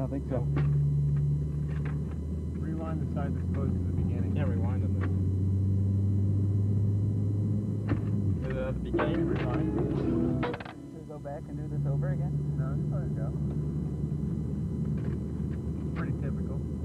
don't think so. Rewind the side that's close to the beginning. Can't rewind on this. Is it at the beginning? Rewind. Should we go back and do this over again? No, just let it go. Pretty typical.